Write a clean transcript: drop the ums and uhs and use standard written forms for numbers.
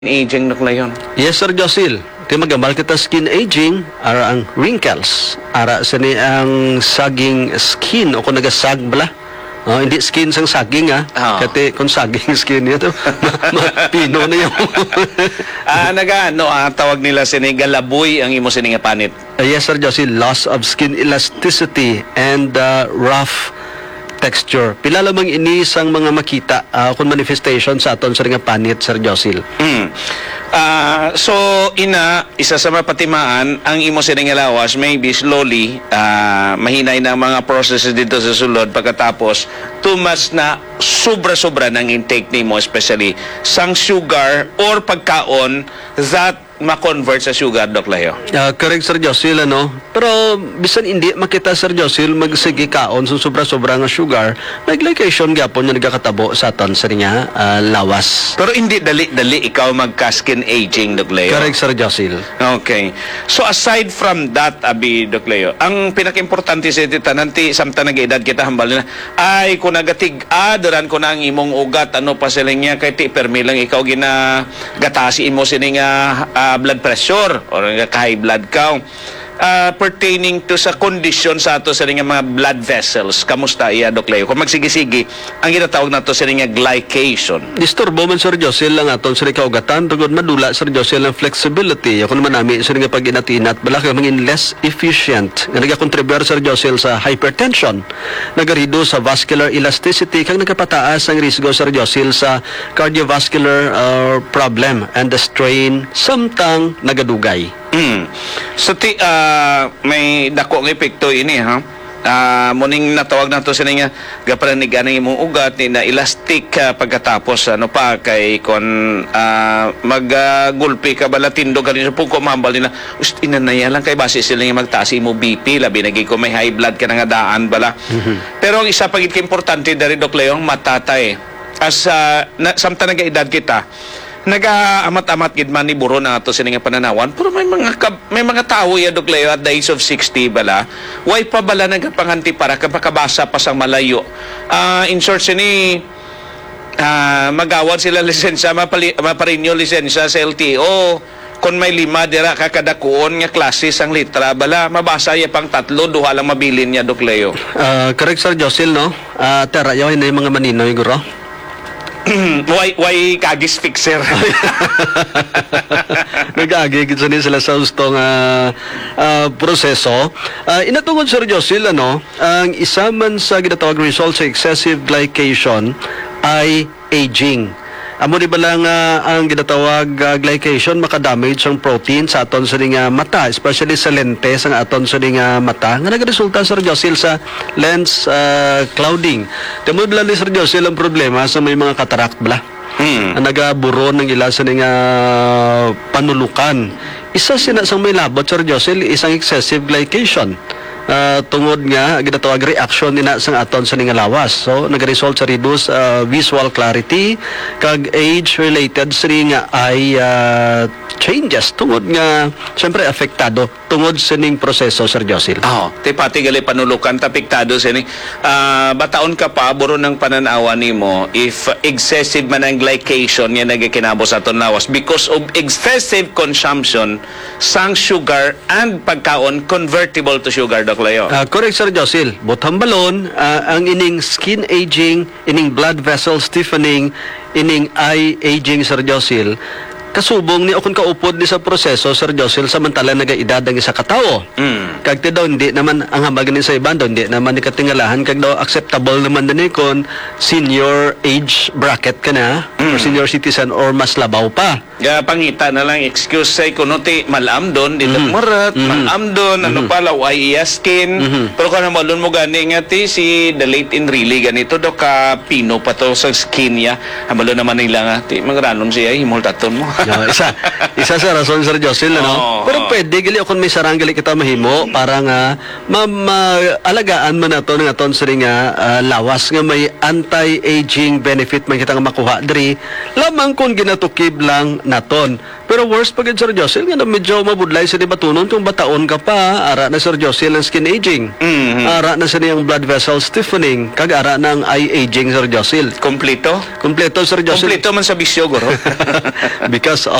Aging na klayon. Yes, Sir Josil. Kaya magamal kita skin aging, ara ang wrinkles. Ara sa ni ang saging skin o kung nagasag bala. Hindi skin sang saging Kati kung saging skin niya to, pino na yung... Tawag nila galaboy ang imo sininga panit. Yes, Sir Josil. Loss of skin elasticity and rough texture. Pila lamang ini sang mga makita kung manifestation sa aton sa nga panit, Sir Josil. So, isa sa mapatimaan, ang imo sininga lawas, maybe slowly, mahinay na mga processes dito sa sulod pagkatapos, tumas na sobra-sobra ng intake nimo, especially sang sugar or pagkaon that ma-convert sa sugar, Dok Leo. Correct, Sir Josil, Pero, bisan hindi makita, Sir Josil, magsigi kaon sa sobra-sobra nga sugar, may glycation gapon yung nagkakatabo sa aton sa niya lawas. Pero hindi dali-dali ikaw magka-skin aging, Dok Leo. Correct, Sir Josil. Okay. So, aside from that, Abi, Dok Leo, ang pinaka-importante sa ito, nanti, samta nag-edad kita, hambal na, ay, kung nagatig-adaran ko na ang imong ugat, ano pa sila niya, kay ti, permi lang ikaw ginagatasi mo sininga blood pressure or high blood count pertaining to sa condition sa ato sa nga mga blood vessels. Kamusta iya, Dok Leo? Kung magsigi-sige, ang ginatawag nato sa nga glycation. Disturbo man, Sir Josil, lang aton sa kaugatan, tugod madula, Sir Josil, ang flexibility. Ako naman namin sa nga pag-inatinat, bala ka mangin less efficient. Nga nagakontribute, Sir Josil, sa hypertension. Nagarido sa vascular elasticity, kang nagkapataas ang risgo, Sir Josil, sa cardiovascular problem and the strain, samtang nagadugay. So, may dako ng epekto ini, muning natawag na to sa nga gapranig ang imong ugat ni na elastic pagkatapos kay kon maggulpi ka bala tindog ka rin sa pugko mambal nila inanaya lang kay base sila nga magtaas imo BP labi nagay ko may high blood ka nga daan bala. Pero ang isa pagit importante dari, Dok Leo, matatay as samta nagaedad kita naga-amat-amat gid man ni buro na ato sininga pananawan, pero may mga tao ya, Dok Leo, at the age of 60 bala way pa bala nagapanganti para kapakabasa pa sang malayo. In short sini magawad sila lisensya, maparinyo lisensya sa LTO kung may 5 dira kakadakuon nga klase sang litra bala mabasa ya pang 3 duha lang mabilin niya, Dok Leo. Correct, Sir Josil, tera yaw na yung mga maninoy, guro. Why kagis fixer? Nag-agi sila sa ustong proseso. Inatungod, Sir Josil, ang isa man sa ginatawag result sa excessive glycation ay aging. Amo di ba lang ang ginatawag glycation makadamage ang protein sa aton sa mata, especially sa lentes ang aton sa mata, nga nagresulta, Sir Josil, sa lens clouding. Tungod lang ni Sir Josil ang problema sa may mga cataract bala. Nagaburo ng ila sa panulukan. Isa sina sang may labot, Sir Josil, isang excessive glycation. Tungod nga ginatawag reaction nina sang aton sa lawas. So nagresult sa reduce visual clarity kag age related sa nga ay changes tungod nga syempre apektado tungod sa ning proseso, Sir Josil. Ti pati gali panulukan apektado sini. Bataon ka pa buro ng pananawa nimo if excessive man ang glycation nga nagakinabos aton lawas because of excessive consumption sang sugar and pagkaon convertible to sugar, Dok Leo. Correct, Sir Josil. Butang balon, ang ining skin aging, ining blood vessel stiffening, ining eye aging, Sir Josil, kasubong ni akong kaupod ni sa proseso, Sir Josil, samantala nagaedad ang isa katao. Kag ti daw hindi naman ang hambagan ni sa iban daw hindi naman ni katingalahan kag daw acceptable naman din kon senior age bracket ka na or senior citizen or mas labaw pa. Pangita na lang excuse say kuno ti malam don dito marat malam don ano pala ay skin pero kana malun mo gani nga ti si the late in really ganito do ka pino pa to sa skin niya hamalo naman nila nga ti mangranon siya himultaton mo. Isa sa rason, Sir Josil, pero pwede gali akong may sarang gali kita mahimo para nga alagaan man nato ng aton sa lawas nga may anti-aging benefit man kita nga makuha diri lamang kung ginatukib lang naton. Pero worst pagid Sir Josil nga na medyo mabudlay sa batunon kung bataon ka pa, ara na Sir Josil ang skin aging. Ara na sa niyang blood vessel stiffening, kag ara na ang eye aging Sir Josil. Kompleto? Kompleto Sir Josil. Kompleto man sa bisyo, guro. Because